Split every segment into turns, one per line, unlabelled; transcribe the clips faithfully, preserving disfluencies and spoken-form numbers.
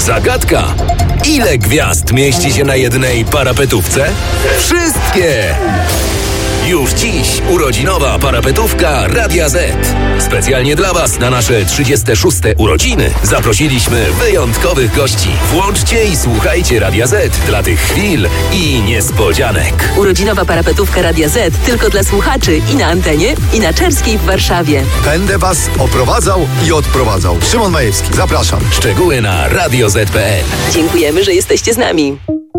zagadka. Ile gwiazd mieści się na jednej parapetówce? Wszystkie! Już dziś urodzinowa parapetówka Radia Z. Specjalnie dla Was na nasze trzydzieste szóste urodziny zaprosiliśmy wyjątkowych gości. Włączcie i słuchajcie Radia Z dla tych chwil i niespodzianek.
Urodzinowa parapetówka Radia Z tylko dla słuchaczy i na antenie, i na Czerskiej w Warszawie.
Będę Was oprowadzał i odprowadzał. Szymon Majewski, zapraszam.
Szczegóły na radio zet kropka pe el.
Dziękujemy, że jesteście z nami.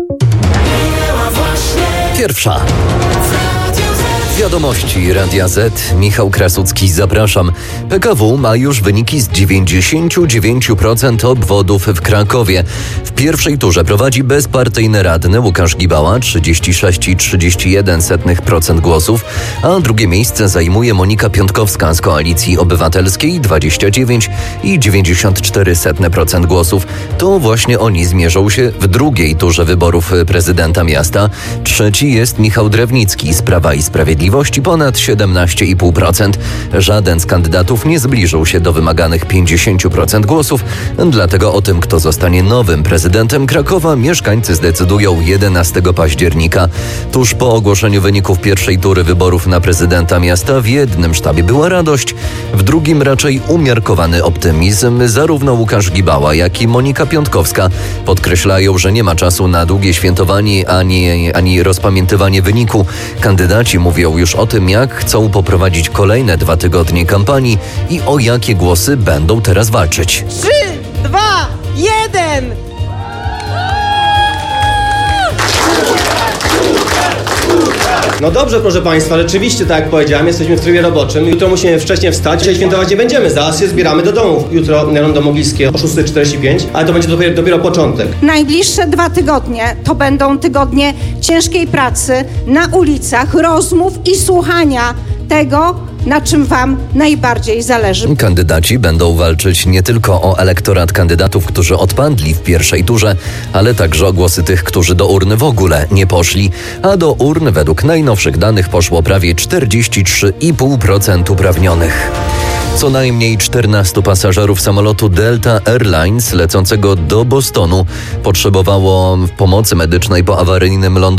Pierwsza. Wiadomości Radia Z. Michał Krasucki, zapraszam. P K W ma już wyniki z dziewięćdziesiąt dziewięć procent obwodów w Krakowie. W pierwszej turze prowadzi bezpartyjny radny Łukasz Gibała, trzydzieści sześć przecinek trzydzieści jeden procent głosów, a drugie miejsce zajmuje Monika Piątkowska z Koalicji Obywatelskiej, dwadzieścia dziewięć przecinek dziewięćdziesiąt cztery procent głosów. To właśnie oni zmierzą się w drugiej turze wyborów prezydenta miasta. Trzeci jest Michał Drewnicki z Prawa i Sprawiedliwości. Ponad siedemnaście przecinek pięć procent. Żaden z kandydatów nie zbliżył się do wymaganych pięćdziesiąt procent głosów, dlatego o tym, kto zostanie nowym prezydentem Krakowa, mieszkańcy zdecydują jedenastego października. Tuż po ogłoszeniu wyników pierwszej tury wyborów na prezydenta miasta w jednym sztabie była radość, w drugim raczej umiarkowany optymizm. Zarówno Łukasz Gibała, jak i Monika Piątkowska podkreślają, że nie ma czasu na długie świętowanie ani, ani rozpamiętywanie wyniku. Kandydaci mówią już o tym, jak chcą poprowadzić kolejne dwa tygodnie kampanii i o jakie głosy będą teraz walczyć.
Trzy, dwa, jeden!
No dobrze, proszę Państwa, rzeczywiście, tak jak powiedziałem, jesteśmy w trybie roboczym. Jutro musimy wcześniej wstać, dzisiaj świętować nie będziemy. Zaraz się zbieramy do domu. Jutro rondo mogilskie o szósta czterdzieści pięć, ale to będzie dopiero, dopiero początek.
Najbliższe dwa tygodnie to będą tygodnie ciężkiej pracy na ulicach, rozmów i słuchania tego, na czym Wam najbardziej zależy.
Kandydaci będą walczyć nie tylko o elektorat kandydatów, którzy odpadli w pierwszej turze, ale także o głosy tych, którzy do urny w ogóle nie poszli. A do urn według najnowszych danych poszło prawie czterdzieści trzy przecinek pięć procent uprawnionych. Co najmniej czternastu pasażerów samolotu Delta Airlines lecącego do Bostonu potrzebowało pomocy medycznej po awaryjnym lądowaniu